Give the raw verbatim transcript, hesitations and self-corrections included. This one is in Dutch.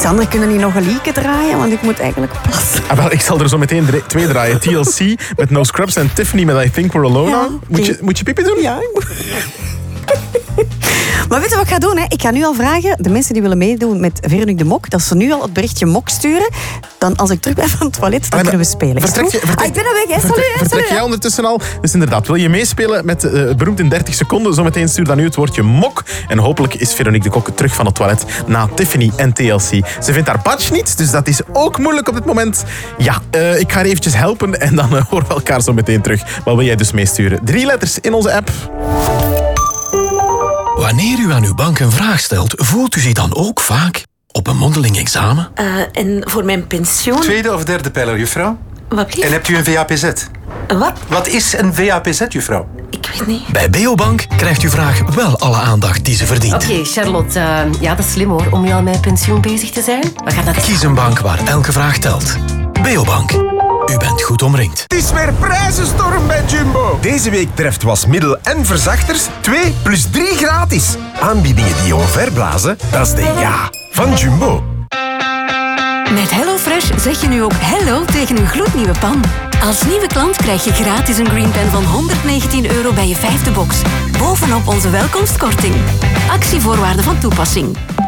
Sander, kunnen niet nog een liedje draaien? Want ik moet eigenlijk passen. Ah, wel, ik zal er zo meteen drie, twee draaien. T L C met No Scrubs en Tiffany met I Think We're Alone. Ja, moet, je, moet je pipi doen? Ja, ik moet... Maar weet je wat ik ga doen? Hè? Ik ga nu al vragen, de mensen die willen meedoen met Veronique de Mok, dat ze nu al het berichtje Mok sturen. Dan als ik terug ben van het toilet, dan ah, kunnen we spelen. Vertrek je, vertrek, ah, ik ben er weg, hè? Vertrek, Salut, vertrek salut, jij ondertussen al? Dus inderdaad, wil je meespelen met uh, beroemd in dertig seconden? Zometeen stuur dan nu het woordje Mok. En hopelijk is Veronique de Kok terug van het toilet na Tiffany en T L C. Ze vindt haar badge niet, dus dat is ook moeilijk op dit moment. Ja, uh, ik ga haar eventjes helpen en dan uh, horen we elkaar zo meteen terug. Wat wil jij dus meesturen? Drie letters in onze app. Wanneer u aan uw bank een vraag stelt, voelt u zich dan ook vaak op een mondeling examen? Uh, en voor mijn pensioen... Tweede of derde pijler, juffrouw? Wat lief? En hebt u een V A P Z? Wat? Wat is een V A P Z, juffrouw? Ik weet niet. Bij Beobank krijgt uw vraag wel alle aandacht die ze verdient. Oké, okay, Charlotte. Uh, ja, dat is slim hoor, om nu al met pensioen bezig te zijn. We gaan dat... Kies een bank waar elke vraag telt. Beobank. U bent goed omringd. Het is weer prijzenstorm bij Jumbo. Deze week treft wasmiddel en verzachters twee plus drie gratis. Aanbiedingen die je omverblazen, dat is de ja van Jumbo. Met HelloFresh zeg je nu ook hello tegen een gloednieuwe pan. Als nieuwe klant krijg je gratis een Green Pen van honderdnegentien euro bij je vijfde box. Bovenop onze welkomstkorting. Actievoorwaarden van toepassing.